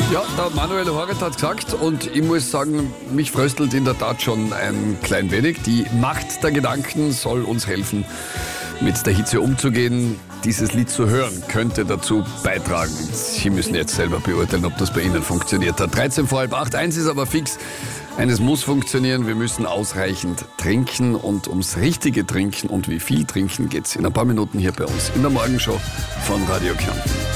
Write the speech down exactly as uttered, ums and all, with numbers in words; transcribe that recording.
Ja, der Manuel Horret hat gesagt und ich muss sagen, mich fröstelt in der Tat schon ein klein wenig. Die Macht der Gedanken soll uns helfen, mit der Hitze umzugehen. Dieses Lied zu hören könnte dazu beitragen. Sie müssen jetzt selber beurteilen, ob das bei Ihnen funktioniert hat. dreizehn vor halb acht, eins ist aber fix. Eines muss funktionieren, wir müssen ausreichend trinken und ums richtige Trinken und wie viel trinken geht's in ein paar Minuten hier bei uns in der Morgenshow von Radio Kärnten.